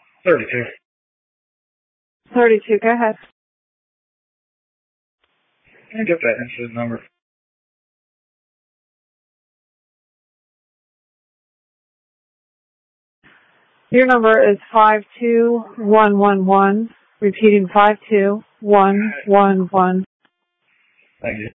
32. 32, go ahead. Can I get that incident number? Your number is 52111. Repeating 52111. Thank you.